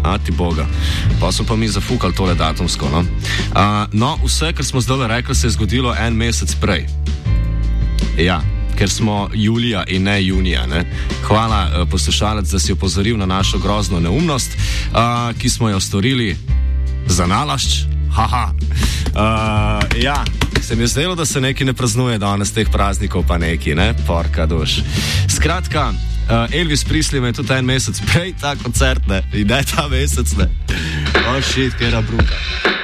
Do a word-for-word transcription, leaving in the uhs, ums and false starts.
A ti boga. Pa so pa mi zafukali tole datumsko, no. Uh, no, vse, kar smo zdaj rekli, se je zgodilo en mesec prej. Ja, ker smo julija in ne junija, ne. Hvala, uh, poslušalec, da si opozoril na našo grozno neumnost, uh, ki smo jo storili za nalašč. Haha. Uh, ja, se mi je zdelo, da se neki ne praznuje danes teh praznikov, pa neki, ne, porka duš. Skratka, uh, Elvis Presley me je tudi en mesec prej ta koncert, ne, in ne ta mesec, ne. Oh shit, kera bruka.